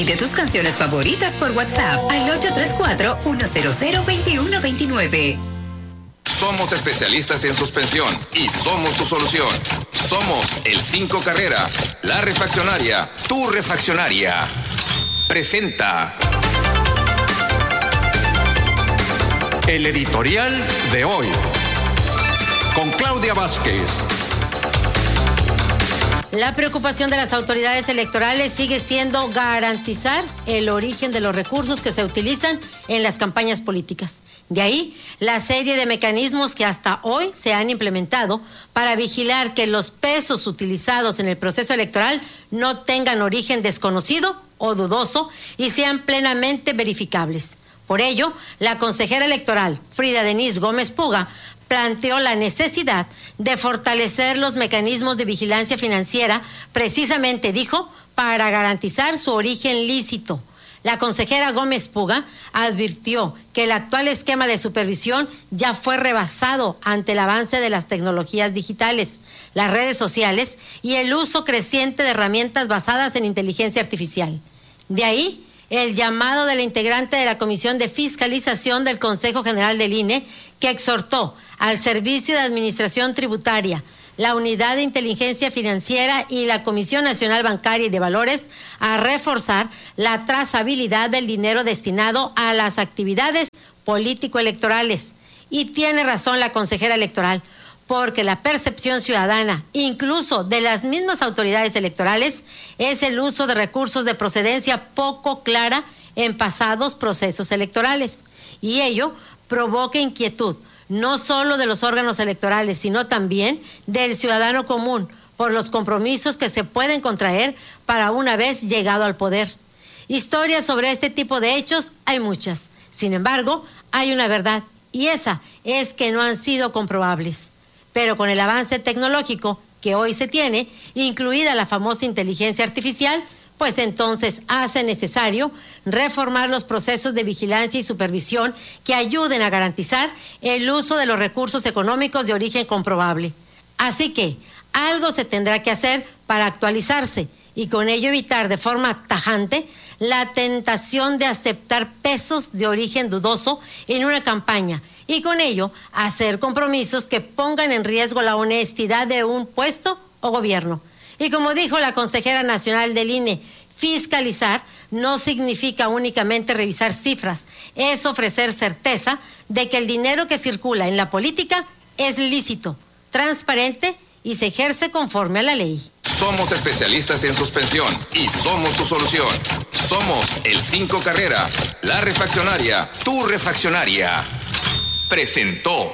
Pide tus canciones favoritas por WhatsApp al 834-100-2129. Somos especialistas en suspensión y somos tu solución. Somos el 5 Carrera, la refaccionaria, tu refaccionaria. Presenta el editorial de hoy con Claudia Vázquez. La preocupación de las autoridades electorales sigue siendo garantizar el origen de los recursos que se utilizan en las campañas políticas. De ahí la serie de mecanismos que hasta hoy se han implementado para vigilar que los pesos utilizados en el proceso electoral no tengan origen desconocido o dudoso y sean plenamente verificables. Por ello, la consejera electoral, Frida Denise Gómez Puga, planteó la necesidad de fortalecer los mecanismos de vigilancia financiera, precisamente, dijo, para garantizar su origen lícito. La consejera Gómez Puga advirtió que el actual esquema de supervisión ya fue rebasado ante el avance de las tecnologías digitales, las redes sociales y el uso creciente de herramientas basadas en inteligencia artificial. De ahí el llamado de la integrante de la Comisión de Fiscalización del Consejo General del INE, que exhortó al Servicio de Administración Tributaria, la Unidad de Inteligencia Financiera y la Comisión Nacional Bancaria y de Valores a reforzar la trazabilidad del dinero destinado a las actividades político-electorales. Y tiene razón la consejera electoral, porque la percepción ciudadana, incluso de las mismas autoridades electorales, es el uso de recursos de procedencia poco clara en pasados procesos electorales. Y ello provoca inquietud, no solo de los órganos electorales, sino también del ciudadano común, por los compromisos que se pueden contraer para una vez llegado al poder. Historias sobre este tipo de hechos hay muchas. Sin embargo, hay una verdad, y esa es que no han sido comprobables. Pero con el avance tecnológico que hoy se tiene, incluida la famosa inteligencia artificial, pues entonces hace necesario reformar los procesos de vigilancia y supervisión que ayuden a garantizar el uso de los recursos económicos de origen comprobable. Así que algo se tendrá que hacer para actualizarse y con ello evitar de forma tajante la tentación de aceptar pesos de origen dudoso en una campaña y con ello hacer compromisos que pongan en riesgo la honestidad de un puesto o gobierno. Y como dijo la consejera nacional del INE, fiscalizar no significa únicamente revisar cifras, es ofrecer certeza de que el dinero que circula en la política es lícito, transparente y se ejerce conforme a la ley. Somos especialistas en suspensión y somos tu solución. Somos el 5 Carrera, la refaccionaria, tu refaccionaria. Presentó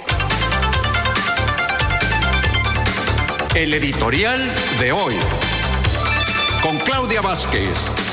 el editorial de hoy con Claudia Vázquez.